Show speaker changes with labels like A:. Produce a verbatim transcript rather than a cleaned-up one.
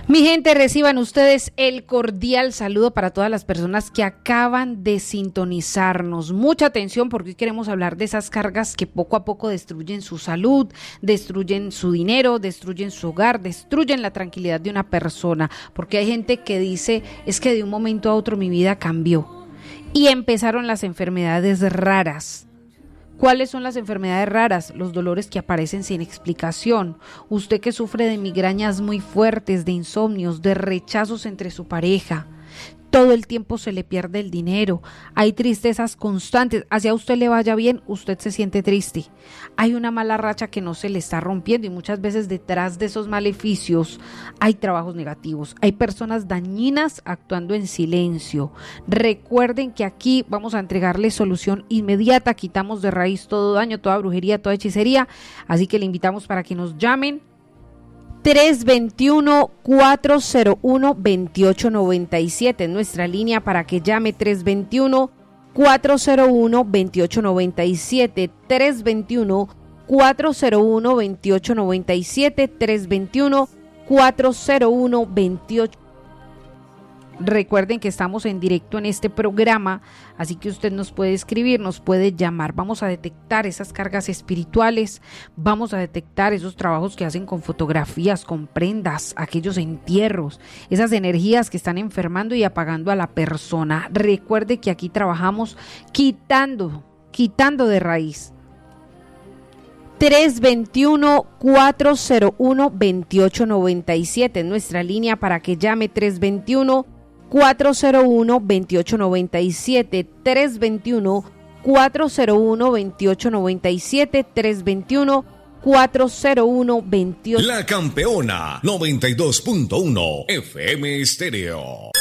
A: Mi gente, reciban ustedes el cordial saludo para todas las personas que acaban de sintonizarnos. Mucha atención porque hoy queremos hablar de esas cargas que poco a poco destruyen su salud, destruyen su dinero, destruyen su hogar, destruyen la tranquilidad de una persona. Porque hay gente que dice, es que de un momento a otro mi vida cambió y empezaron las enfermedades raras. ¿Cuáles son las enfermedades raras? Los dolores que aparecen sin explicación. Usted que sufre de migrañas muy fuertes, de insomnios, de rechazos entre su pareja. Todo el tiempo se le pierde el dinero. Hay tristezas constantes. Hacia usted le vaya bien, usted se siente triste. Hay una mala racha que no se le está rompiendo y muchas veces detrás de esos maleficios hay trabajos negativos. Hay personas dañinas actuando en silencio. Recuerden que aquí vamos a entregarles solución inmediata. Quitamos de raíz todo daño, toda brujería, toda hechicería. Así que le invitamos para que nos llamen. tres dos uno, cuatro cero uno, dos ocho nueve siete en nuestra línea para que llame. Tres dos uno, cuatro cero uno, dos ocho nueve siete, tres dos uno, cuatro cero uno, dos ocho nueve siete, tres dos uno, cuatro cero uno, dos ocho. Recuerden que estamos en directo en este programa, así que usted nos puede escribir, nos puede llamar. Vamos a detectar esas cargas espirituales, vamos a detectar esos trabajos que hacen con fotografías, con prendas, aquellos entierros, esas energías que están enfermando y apagando a la persona. Recuerde que aquí trabajamos quitando, quitando de raíz. tres dos uno, cuatro cero uno, dos ocho nueve siete en nuestra línea para que llame. Tres dos uno, cuatro cero uno, dos ocho nueve siete, tres dos uno, cuatro cero uno, dos ocho nueve siete, tres dos uno, cuatro cero uno, dos ocho.
B: La Campeona noventa y dos punto uno F M Estéreo.